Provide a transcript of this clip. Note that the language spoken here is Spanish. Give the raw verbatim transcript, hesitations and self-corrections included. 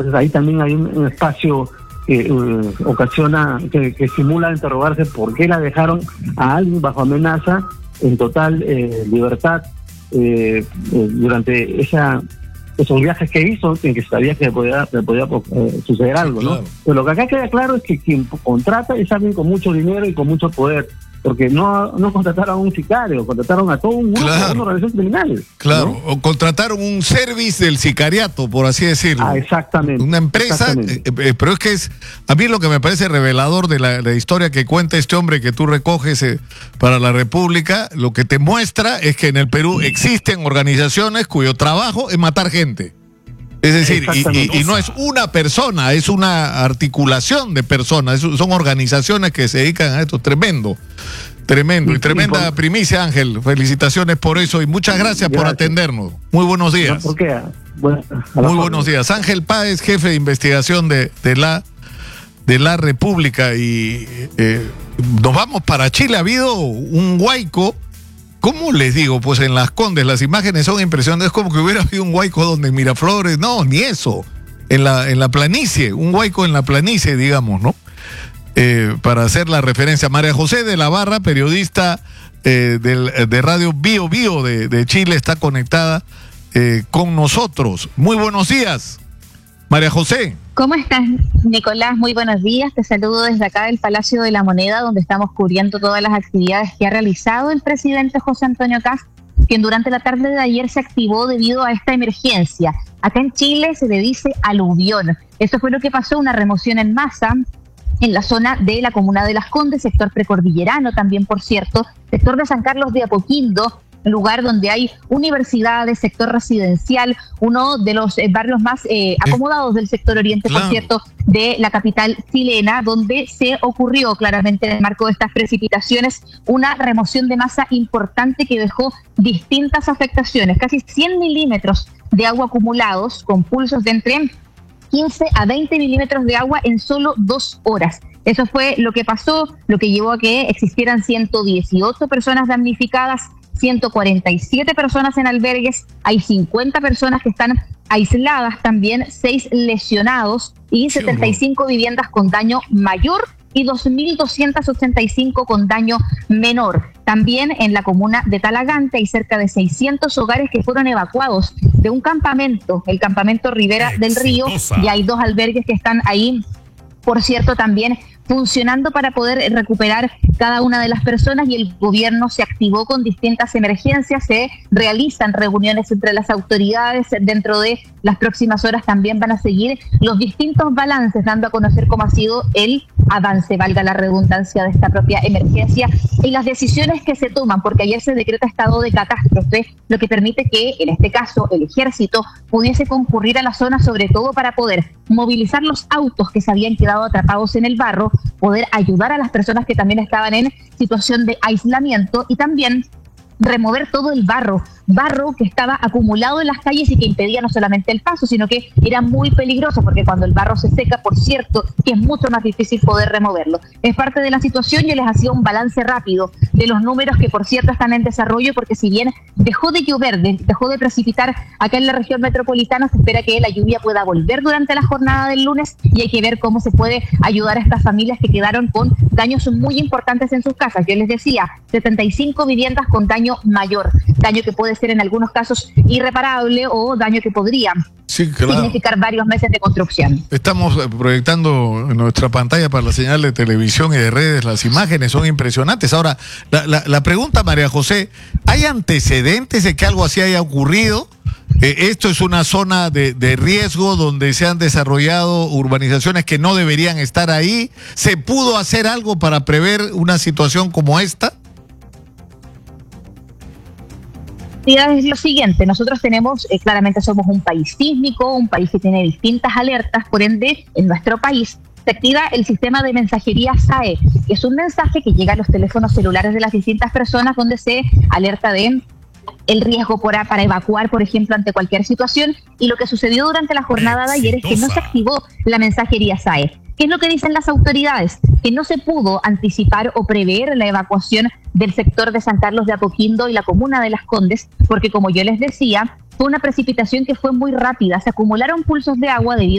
Entonces ahí también hay un, un espacio que eh, ocasiona, que, que simula interrogarse por qué la dejaron a alguien bajo amenaza en total eh, libertad eh, eh, durante esa esos viajes que hizo, en que sabía que podía, que podía eh, suceder algo, sí, claro. ¿no? Pero lo que acá queda claro es que quien contrata es alguien con mucho dinero y con mucho poder, porque no, no contrataron a un sicario, contrataron a todo un grupo, claro. a una organización criminal. Claro, ¿no? O contrataron un service del sicariato, por así decirlo. Ah, exactamente. Una empresa, eh, eh, pero es que es, a mí lo que me parece revelador de la, la historia que cuenta este hombre que tú recoges eh, para la República, lo que te muestra es que en el Perú existen organizaciones cuyo trabajo es matar gente. Es decir, y, y, y no es una persona, es una articulación de personas, es, son organizaciones que se dedican a esto. Tremendo, tremendo y, y tremenda y por... primicia, Ángel. Felicitaciones por eso y muchas gracias, gracias. por atendernos. Muy buenos días. ¿Por qué? Bueno, Muy buenos días. Ángel Páez, jefe de investigación de, de, la, de la República. Y eh, nos vamos para Chile. Ha habido un huaico. ¿Cómo les digo? Pues en Las Condes las imágenes son impresionantes, es como que hubiera habido un huaico donde en Miraflores, no, ni eso, en la, en la planicie, un huaico en la planicie, digamos, ¿no? Eh, para hacer la referencia. María José de la Barra, periodista eh, del, de Radio Bio Bio de, de Chile, está conectada eh, con nosotros. Muy buenos días, María José. ¿Cómo estás, Nicolás? Muy buenos días. Te saludo desde acá del Palacio de la Moneda, donde estamos cubriendo todas las actividades que ha realizado el presidente José Antonio Kast, quien durante la tarde de ayer se activó debido a esta emergencia. Acá en Chile se le dice aluvión. Eso fue lo que pasó, una remoción en masa en la zona de la comuna de Las Condes, sector precordillerano también, por cierto, sector de San Carlos de Apoquindo, lugar donde hay universidades, sector residencial, uno de los eh, barrios más eh, acomodados del sector oriente, claro. por cierto, de la capital chilena, donde se ocurrió claramente en el marco de estas precipitaciones una remoción de masa importante que dejó distintas afectaciones, casi cien milímetros de agua acumulados con pulsos de entre quince a veinte milímetros de agua en solo dos horas. Eso fue lo que pasó, lo que llevó a que existieran ciento dieciocho personas damnificadas, ciento cuarenta y siete personas en albergues, hay cincuenta personas que están aisladas también, seis lesionados y setenta y cinco viviendas con daño mayor y dos mil doscientos ochenta y cinco con daño menor. También en la comuna de Talagante hay cerca de seiscientos hogares que fueron evacuados de un campamento, el campamento Ribera del Río, y hay dos albergues que están ahí, por cierto, también funcionando para poder recuperar cada una de las personas, y el gobierno se activó con distintas emergencias, se realizan reuniones entre las autoridades, dentro de las próximas horas también van a seguir los distintos balances, dando a conocer cómo ha sido el avance, valga la redundancia, de esta propia emergencia y las decisiones que se toman, porque ayer se decreta estado de catástrofe, lo que permite que, en este caso, el ejército pudiese concurrir a la zona, sobre todo para poder movilizar los autos que se habían quedado atrapados en el barro, poder ayudar a las personas que también estaban en situación de aislamiento y también remover todo el barro, barro que estaba acumulado en las calles y que impedía no solamente el paso, sino que era muy peligroso, porque cuando el barro se seca, por cierto, que es mucho más difícil poder removerlo. Es parte de la situación. Yo les hacía un balance rápido de los números que, por cierto, están en desarrollo, porque si bien dejó de llover, dejó de precipitar acá en la región metropolitana, se espera que la lluvia pueda volver durante la jornada del lunes y hay que ver cómo se puede ayudar a estas familias que quedaron con daños muy importantes en sus casas. Yo les decía, setenta y cinco viviendas con daño mayor, daño que puede ser en algunos casos irreparable o daño que podría sí, claro. significar varios meses de construcción. Estamos proyectando en nuestra pantalla para la señal de televisión y de redes, las imágenes son impresionantes. Ahora, la, la, la pregunta, María José, ¿hay antecedentes de que algo así haya ocurrido? Eh, esto es una zona de, de riesgo donde se han desarrollado urbanizaciones que no deberían estar ahí. ¿Se pudo hacer algo para prever una situación como esta? Es lo siguiente, nosotros tenemos, eh, claramente somos un país sísmico, un país que tiene distintas alertas, por ende, en nuestro país se activa el sistema de mensajería S A E, que es un mensaje que llega a los teléfonos celulares de las distintas personas, donde se alerta de el riesgo para, para evacuar, por ejemplo, ante cualquier situación. Y lo que sucedió durante la jornada de ayer es que no se activó la mensajería S A E. ¿Qué es lo que dicen las autoridades? Que no se pudo anticipar o prever la evacuación del sector de San Carlos de Apoquindo y la comuna de Las Condes, porque, como yo les decía, fue una precipitación que fue muy rápida, se acumularon pulsos de agua debido